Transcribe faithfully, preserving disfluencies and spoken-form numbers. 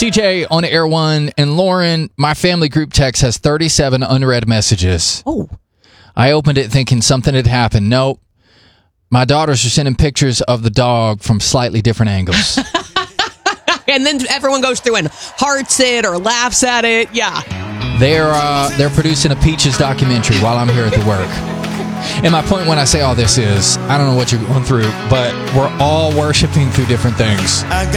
C J on Air One, and Lauren, my family group text has thirty-seven unread messages. Oh. I opened it thinking something had happened. Nope. My daughters are sending pictures of the dog from slightly different angles. And then everyone goes through and hearts it or laughs at it. Yeah. They're uh, they're producing a Peaches documentary while I'm here at the work. And my point when I say all this is, I don't know what you're going through, but we're all worshiping through different things.